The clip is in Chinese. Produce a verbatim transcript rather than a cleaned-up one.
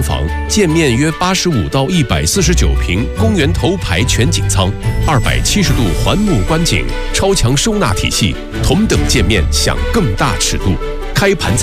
房，建面约八十五到一百四十九平，公园头排全景舱，二百七十度环幕观景，超强收纳体系，同等建面享更大尺度。开盘在